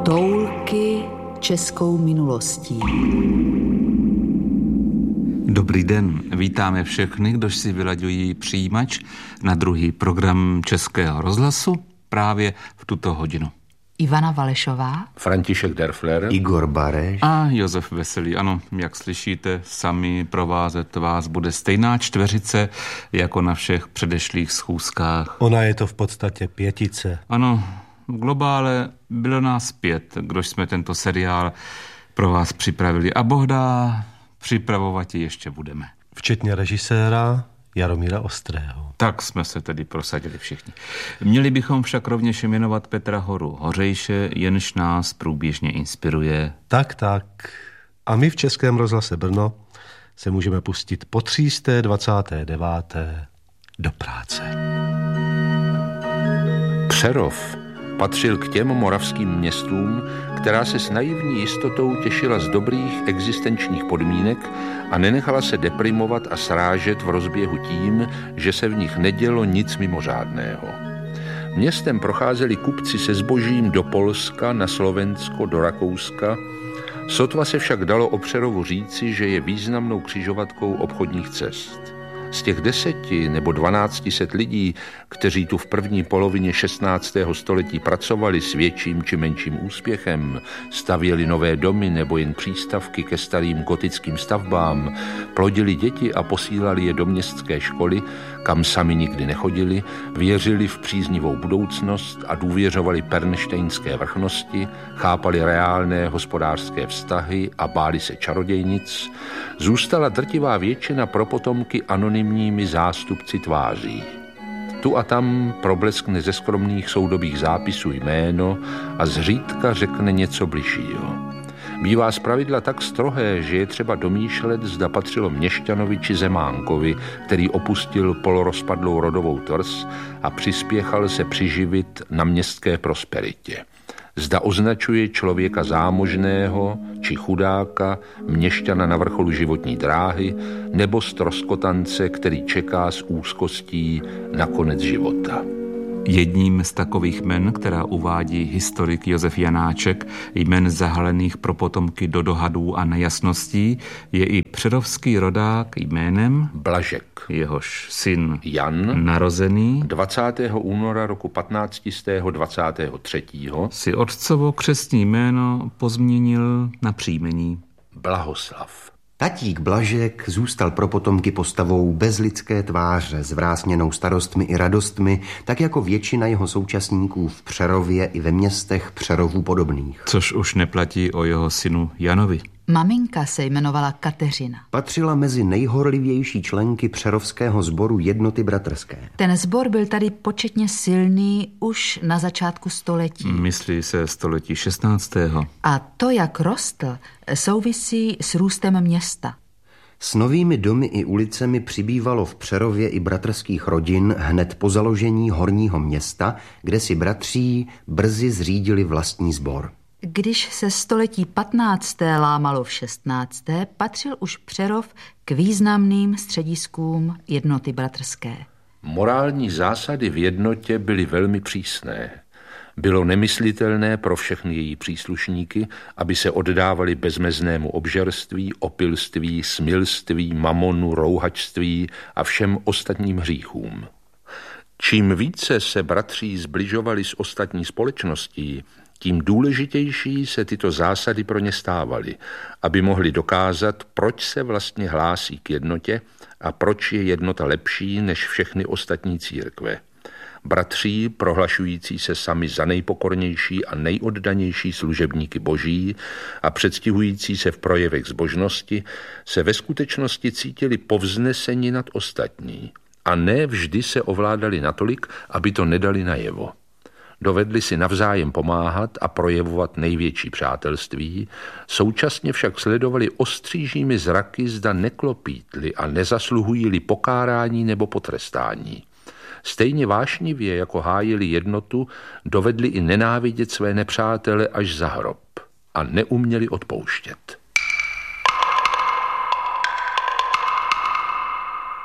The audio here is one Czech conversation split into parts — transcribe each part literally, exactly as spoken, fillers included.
Toulky českou minulostí. Dobrý den, vítáme všechny, kdož si vylaďují přijímač na druhý program Českého rozhlasu právě v tuto hodinu. Ivana Valešová, František Derfler, Igor Bareš a Josef Veselý. Ano, jak slyšíte, sami provázet vás bude stejná čtveřice jako na všech předešlých schůzkách. Ona je to v podstatě pětice. Ano, v globále bylo nás pět, kdož jsme tento seriál pro vás připravili. A bohdá, připravovat ještě budeme. Včetně režiséra Jaromíra Ostrého. Tak jsme se tedy prosadili všichni. Měli bychom však rovněž jmenovat Petra Horu Hořejše, jenž nás průběžně inspiruje. Tak, tak. A my v Českém rozhlase Brno se můžeme pustit po třísté dvacáté deváté do práce. Přerov patřil k těm moravským městům, která se s naivní jistotou těšila z dobrých existenčních podmínek a nenechala se deprimovat a srážet v rozběhu tím, že se v nich nedělo nic mimořádného. Městem procházeli kupci se zbožím do Polska, na Slovensko, do Rakouska. Sotva se však dalo o Přerovu říci, že je významnou křižovatkou obchodních cest. Z těch deseti nebo dvanácti set lidí, kteří tu v první polovině šestnáctého století pracovali s větším či menším úspěchem, stavěli nové domy nebo jen přístavky ke starým gotickým stavbám, plodili děti a posílali je do městské školy, kam sami nikdy nechodili, věřili v příznivou budoucnost a důvěřovali pernštejnské vrchnosti, chápali reálné hospodářské vztahy a báli se čarodějnic, zůstala drtivá většina pro potomky anonymními zástupci tváří. Tu a tam probleskne ze skromných soudobých zápisů jméno a zřídka řekne něco bližšího. Bývá zpravidla tak strohé, že je třeba domýšlet, zda patřilo Měšťanovi či Zemánkovi, který opustil polorozpadlou rodovou tvrz a přispěchal se přiživit na městské prosperitě. Zda označuje člověka zámožného či chudáka, měšťana na vrcholu životní dráhy, nebo ztroskotance, který čeká s úzkostí na konec života. Jedním z takových jmen, která uvádí historik Josef Janáček, jmen zahalených pro potomky do dohadů a nejasností, je i přerovský rodák jménem Blažek. Jehož syn Jan, narozený dvacátého února roku patnáct set dvacet tři, si otcovo křestní jméno pozměnil na příjmení Blahoslav. Tatík Blažek zůstal pro potomky postavou bez lidské tváře, zvrásněnou starostmi i radostmi, tak jako většina jeho současníků v Přerově i ve městech Přerovů podobných. Což už neplatí o jeho synu Janovi. Maminka se jmenovala Kateřina. Patřila mezi nejhorlivější členky přerovského sboru Jednoty bratrské. Ten sbor byl tady početně silný už na začátku století. Myslí se století šestnáctého. A to, jak rostl, souvisí s růstem města. S novými domy i ulicemi přibývalo v Přerově i bratrských rodin hned po založení Horního Města, kde si bratří brzy zřídili vlastní sbor. Když se století patnácté lámalo v šestnácté, patřil už Přerov k významným střediskům Jednoty bratrské. Morální zásady v jednotě byly velmi přísné. Bylo nemyslitelné pro všechny její příslušníky, aby se oddávali bezmeznému obžerství, opilství, smilství, mamonu, rouhačství a všem ostatním hříchům. Čím více se bratří zbližovali s ostatní společností, tím důležitější se tyto zásady pro ně stávaly, aby mohli dokázat, proč se vlastně hlásí k jednotě a proč je jednota lepší než všechny ostatní církve. Bratří, prohlašující se sami za nejpokornější a nejoddanější služebníky boží a předstihující se v projevech zbožnosti, se ve skutečnosti cítili povzneseni nad ostatní a ne vždy se ovládali natolik, aby to nedali najevo. Dovedli si navzájem pomáhat a projevovat největší přátelství, současně však sledovali ostřížími zraky, zda neklopítli a nezasluhují-li pokárání nebo potrestání. Stejně vášnivě, jako hájili jednotu, dovedli i nenávidět své nepřátele až za hrob a neuměli odpouštět.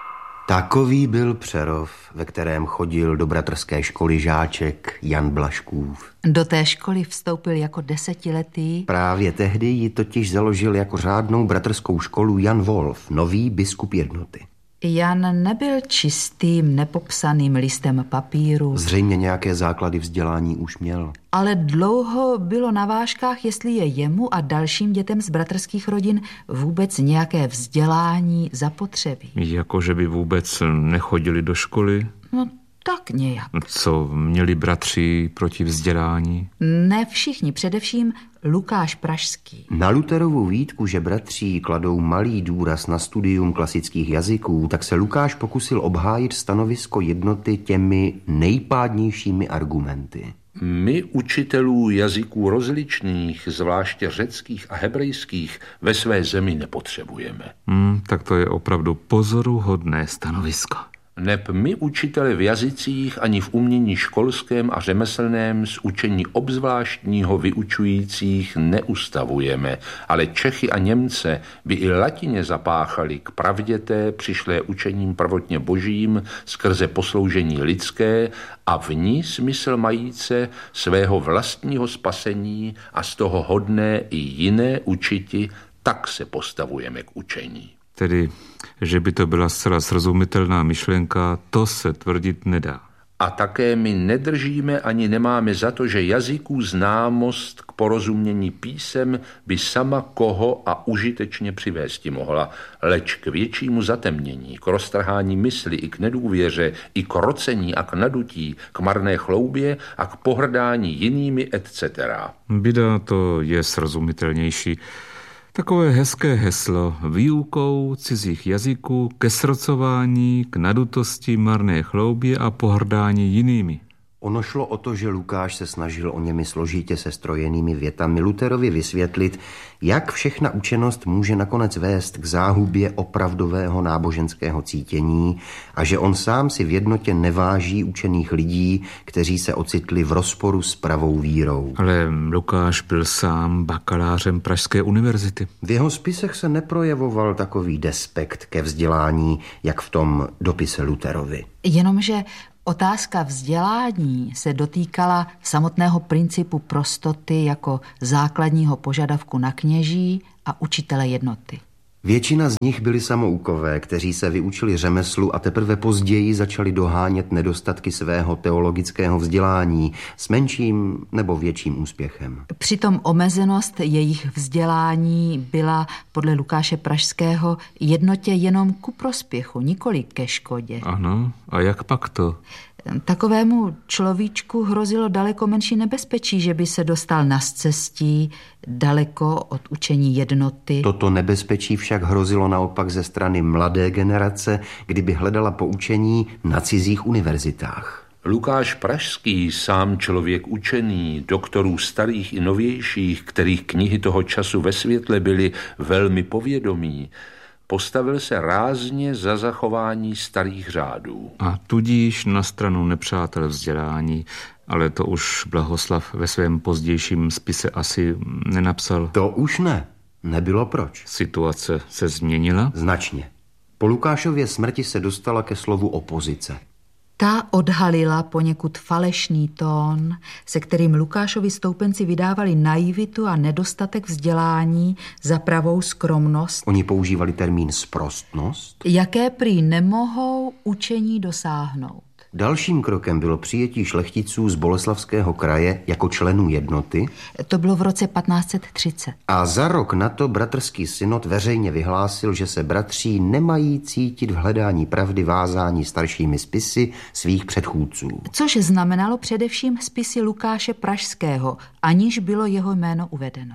Takový byl Přerov, ve kterém chodil do bratrské školy žáček Jan Blažkův. Do té školy vstoupil jako desetiletý. Právě tehdy ji totiž založil jako řádnou bratrskou školu Jan Wolf, nový biskup jednoty. Jan nebyl čistým, nepopsaným listem papíru. Zřejmě nějaké základy vzdělání už měl. Ale dlouho bylo na vážkách, jestli je jemu a dalším dětem z bratrských rodin vůbec nějaké vzdělání zapotřebí. Jako, že by vůbec nechodili do školy? No tak nějak. Co měli bratři proti vzdělání? Ne všichni, především Lukáš Pražský. Na Luterovu výtku, že bratří kladou malý důraz na studium klasických jazyků, tak se Lukáš pokusil obhájit stanovisko jednoty těmi nejpádnějšími argumenty. My učitelů jazyků rozličných, zvláště řeckých a hebrejských, ve své zemi nepotřebujeme. Hmm, tak to je opravdu pozoruhodné stanovisko. Neb my učitele v jazycích ani v umění školském a řemeslném z učení obzvláštního vyučujících neustavujeme, ale Čechy a Němce by i latině zapáchali k pravděté přišlé učením prvotně božím skrze posloužení lidské a v ní smysl majíce svého vlastního spasení a z toho hodné i jiné učiti, tak se postavujeme k učení. Tedy, že by to byla zcela srozumitelná myšlenka, to se tvrdit nedá. A také my nedržíme ani nemáme za to, že jazyků známost k porozumění písem by sama koho a užitečně přivésti mohla, leč k většímu zatemnění, k roztrhání mysli i k nedůvěře, i k rocení a k nadutí, k marné chloubě a k pohrdání jinými et cetera. Bida to je srozumitelnější. Takové hezké heslo výukou cizích jazyků ke srocování, k nadutosti, marné chloubě a pohrdání jinými. Ono šlo o to, že Lukáš se snažil o němi složitě sestrojenými větami Luterovi vysvětlit, jak všechna učenost může nakonec vést k záhubě opravdového náboženského cítění a že on sám si v jednotě neváží učených lidí, kteří se ocitli v rozporu s pravou vírou. Ale Lukáš byl sám bakalářem Pražské univerzity. V jeho spisech se neprojevoval takový despekt ke vzdělání, jak v tom dopise Luterovi. Jenomže otázka vzdělání se dotýkala samotného principu prostoty jako základního požadavku na kněží a učitele jednoty. Většina z nich byli samoukové, kteří se vyučili řemeslu a teprve později začali dohánět nedostatky svého teologického vzdělání s menším nebo větším úspěchem. Přitom omezenost jejich vzdělání byla podle Lukáše Pražského jednotě jenom ku prospěchu, nikoli ke škodě. Ano, a jak pak to? Takovému človíčku hrozilo daleko menší nebezpečí, že by se dostal na scestí daleko od učení jednoty. Toto nebezpečí však hrozilo naopak ze strany mladé generace, kdyby hledala poučení na cizích univerzitách. Lukáš Pražský, sám člověk učený, doktorů starých i novějších, kterých knihy toho času ve světle byly velmi povědomí, postavil se rázně za zachování starých řádů. A tudíž na stranu nepřátel vzdělání, ale to už Blahoslav ve svém pozdějším spise asi nenapsal. To už ne. Nebylo proč. Situace se změnila? Značně. Po Lukášově smrti se dostala ke slovu opozice. Ta odhalila poněkud falešný tón, se kterým Lukášovi stoupenci vydávali naivitu a nedostatek vzdělání za pravou skromnost. Oni používali termín sprostnost, jaké prý nemohou učení dosáhnout. Dalším krokem bylo přijetí šlechticů z Boleslavského kraje jako členů jednoty. To bylo v roce patnáct set třicet. A za rok na to bratrský synod veřejně vyhlásil, že se bratří nemají cítit v hledání pravdy vázání staršími spisy svých předchůdců. Což znamenalo především spisy Lukáše Pražského, aniž bylo jeho jméno uvedeno.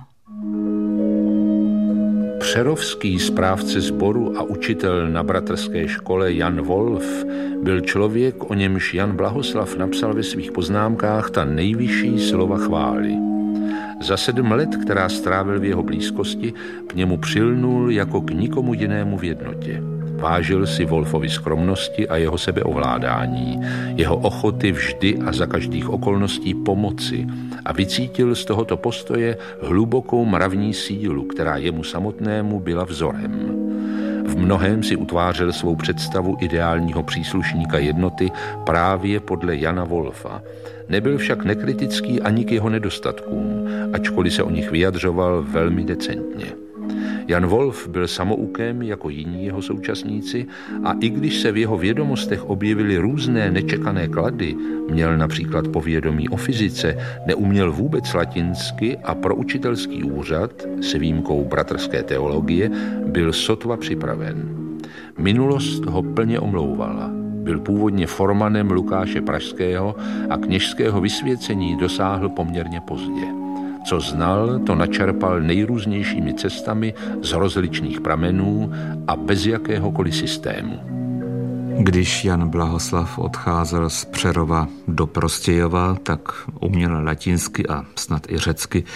Přerovský správce sboru a učitel na bratrské škole Jan Wolf byl člověk, o němž Jan Blahoslav napsal ve svých poznámkách ta nejvyšší slova chvály. Za sedm let, která strávil v jeho blízkosti, k němu přilnul jako k nikomu jinému v jednotě. Vážil si Wolfovy skromnosti a jeho sebeovládání, jeho ochoty vždy a za každých okolností pomoci a vycítil z tohoto postoje hlubokou mravní sílu, která jemu samotnému byla vzorem. V V mnohém si utvářel svou představu ideálního příslušníka jednoty právě podle Jana Wolfa. Nebyl však nekritický ani k jeho nedostatkům, ačkoliv se o nich vyjadřoval velmi decentně. Jan Wolf byl samoukem jako jiní jeho současníci a i když se v jeho vědomostech objevily různé nečekané klady, měl například povědomí o fyzice, neuměl vůbec latinsky a pro učitelský úřad, s výjimkou bratrské teologie, byl sotva připraven. Minulost ho plně omlouvala. Byl původně formanem Lukáše Pražského a kněžského vysvěcení dosáhl poměrně pozdě. Co znal, to načerpal nejrůznějšími cestami z rozličných pramenů a bez jakéhokoliv systému. Když Jan Blahoslav odcházel z Přerova do Prostějova, tak uměl latinsky a snad i řecky.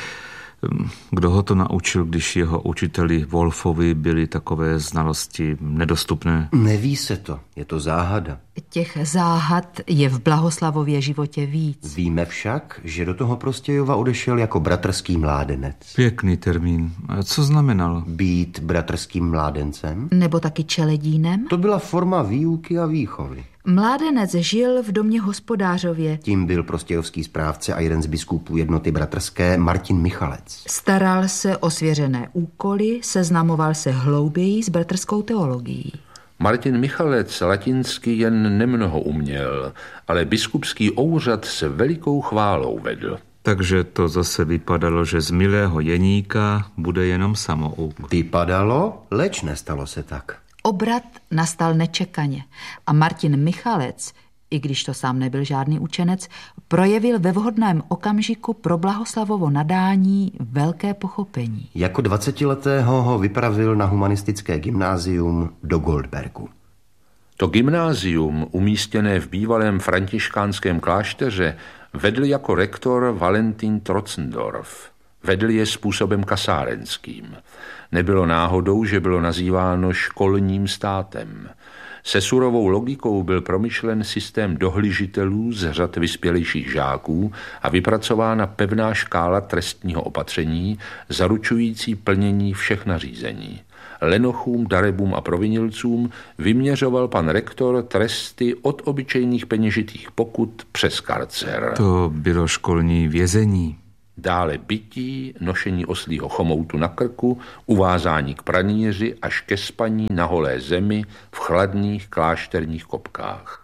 Kdo ho to naučil, když jeho učiteli Wolfovi byly takové znalosti nedostupné? Neví se to, je to záhada. Těch záhad je v Blahoslavově životě víc. Víme však, že do toho Prostějova odešel jako bratrský mládenec. Pěkný termín. A co znamenal? Být bratrským mládencem? Nebo taky čeledínem? To byla forma výuky a výchovy. Mládenec žil v domě hospodářově. Tím byl prostějovský správce a jeden z biskupů jednoty bratrské Martin Michalec. Staral se o svěřené úkoly, seznamoval se hlouběji s bratrskou teologií. Martin Michalec latinsky jen nemnoho uměl, ale biskupský úřad se velikou chválou vedl. Takže to zase vypadalo, že z milého Jeníka bude jenom samouk. Vypadalo, leč nestalo se tak. Obrat nastal nečekaně a Martin Michalec, i když to sám nebyl žádný učenec, projevil ve vhodném okamžiku pro Blahoslavovo nadání velké pochopení. Jako dvacetiletého ho vypravil na humanistické gymnázium do Goldbergu. To gymnázium, umístěné v bývalém františkánském klášteře, vedl jako rektor Valentin Trotzendorf. Vedl je způsobem kasárenským. Nebylo náhodou, že bylo nazýváno školním státem. Se surovou logikou byl promyšlen systém dohlížitelů z řad vyspělejších žáků a vypracována pevná škála trestního opatření, zaručující plnění všech nařízení. Lenochům, darebům a provinilcům vyměřoval pan rektor tresty od obyčejných peněžitých pokut přes karcer. To bylo školní vězení. Dále bytí, nošení oslího chomoutu na krku, uvázání k pranýři až ke spaní na holé zemi v chladných klášterních kopkách.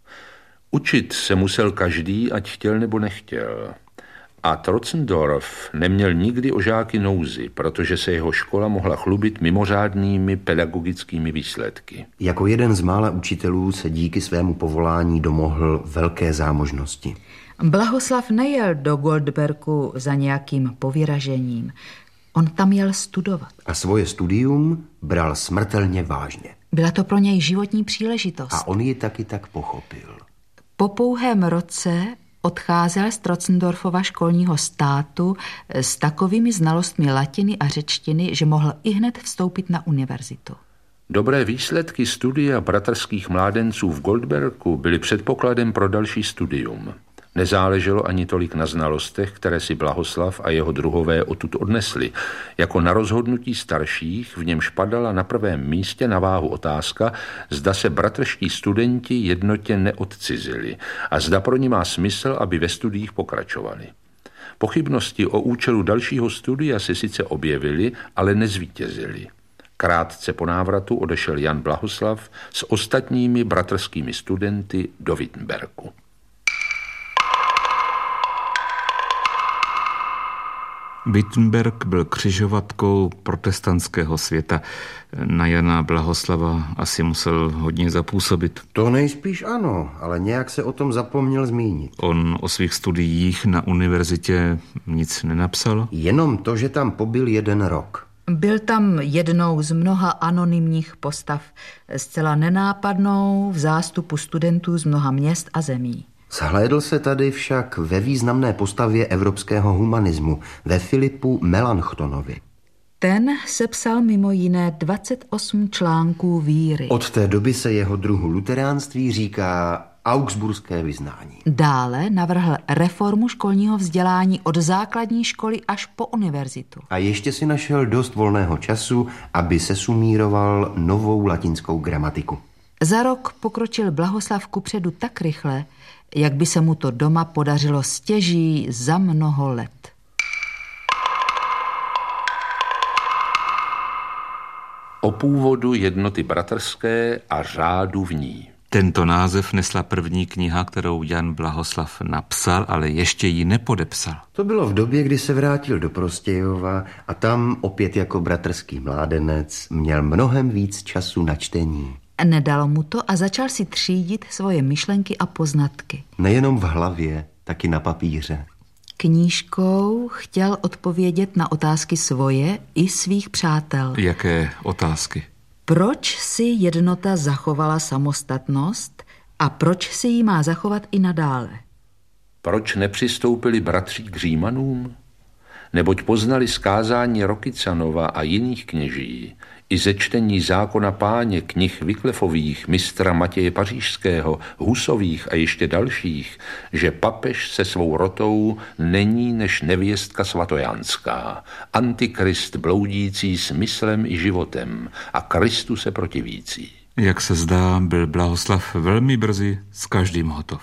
Učit se musel každý, ať chtěl nebo nechtěl. A Trotzendorf neměl nikdy o žáky nouzy, protože se jeho škola mohla chlubit mimořádnými pedagogickými výsledky. Jako jeden z mála učitelů se díky svému povolání domohl velké zámožnosti. Blahoslav nejel do Goldbergu za nějakým povyražením. On tam jel studovat. A svoje studium bral smrtelně vážně. Byla to pro něj životní příležitost. A on ji taky tak pochopil. Po pouhém roce odcházel z Trotzendorfova školního státu s takovými znalostmi latiny a řečtiny, že mohl ihned vstoupit na univerzitu. Dobré výsledky studia bratrských mládenců v Goldbergu byly předpokladem pro další studium. Nezáleželo ani tolik na znalostech, které si Blahoslav a jeho druhové odtud odnesli. Jako na rozhodnutí starších, v němž padala na prvém místě na váhu otázka, zda se bratrští studenti jednotě neodcizili a zda pro ně má smysl, aby ve studiích pokračovali. Pochybnosti o účelu dalšího studia se sice objevily, ale nezvítězily. Krátce po návratu odešel Jan Blahoslav s ostatními bratrskými studenty do Wittenbergu. Wittenberg byl křižovatkou protestantského světa. Na Jana Blahoslava asi musel hodně zapůsobit. To nejspíš ano, ale nějak se o tom zapomněl zmínit. On o svých studiích na univerzitě nic nenapsal? Jenom to, že tam pobyl jeden rok. Byl tam jednou z mnoha anonymních postav, zcela nenápadnou v zástupu studentů z mnoha měst a zemí. Zhlédl se tady však ve významné postavě evropského humanismu, ve Filipu Melanchtonovi. Ten sepsal mimo jiné dvacet osm článků víry. Od té doby se jeho druhu luteránství říká augsburské vyznání. Dále navrhl reformu školního vzdělání od základní školy až po univerzitu. A ještě si našel dost volného času, aby sesumíroval novou latinskou gramatiku. Za rok pokročil Blahoslav kupředu tak rychle, jak by se mu to doma podařilo stěží za mnoho let. O původu jednoty bratrské a řádu v ní. Tento název nesla první kniha, kterou Jan Blahoslav napsal, ale ještě ji nepodepsal. To bylo v době, kdy se vrátil do Prostějova a tam opět jako bratrský mládenec měl mnohem víc času na čtení. Nedalo mu to a začal si třídit svoje myšlenky a poznatky. Nejenom v hlavě, taky na papíře. Knížkou chtěl odpovědět na otázky svoje i svých přátel. Jaké otázky? Proč si jednota zachovala samostatnost a proč si ji má zachovat i nadále? Proč nepřistoupili bratři k Římanům? Neboť poznali zkázání Rokycanova a jiných kněží, i ze čtení zákona Páně, knih Wyclifových, mistra Matěje Pařížského, Husových a ještě dalších, že papež se svou rotou není než nevěstka svatojanská, antikrist bloudící smyslem i životem a Kristu se protivící. Jak se zdá, byl Blahoslav velmi brzy s každým hotov.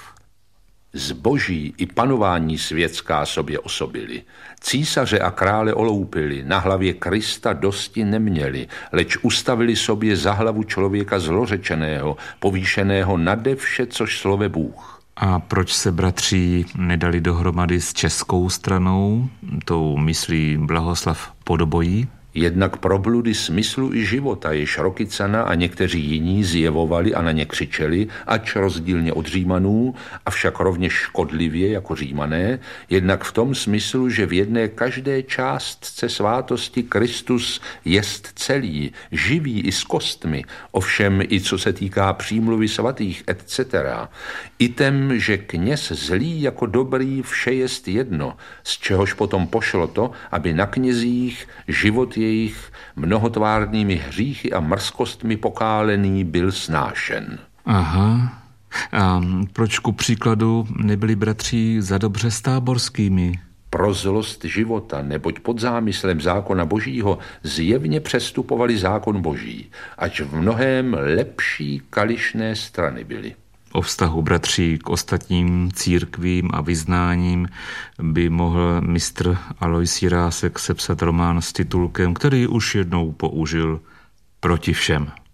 Zboží i panování světská sobě osobili. Císaře a krále oloupili, na hlavě Krista dosti neměli, leč ustavili sobě za hlavu člověka zlořečeného, povýšeného nade vše, což slove Bůh. A proč se bratří nedali dohromady s českou stranou, tou myslí Blahoslav Podobojí? Jednak probludy smyslu i života, jež Rokycana a někteří jiní zjevovali a na ně křičeli, ač rozdílně od Římanů, avšak rovněž škodlivě jako Římané, jednak v tom smyslu, že v jedné každé částce svátosti Kristus jest celý, živý i s kostmi, ovšem i co se týká přímluvy svatých et cetera. I tem, že kněz zlý jako dobrý vše jest jedno, z čehož potom pošlo to, aby na knězích život jejich mnohotvárnými hříchy a mrzkostmi pokálený byl snášen. Aha. A proč ku příkladu nebyli bratří za dobře s táborskými? Pro zlost života, neboť pod zámyslem zákona božího zjevně přestupovali zákon boží, ač v mnohém lepší kališné strany byly. O vztahu bratří k ostatním církvím a vyznáním by mohl mistr Alois Jirásek sepsat román s titulkem, který už jednou použil Proti všem.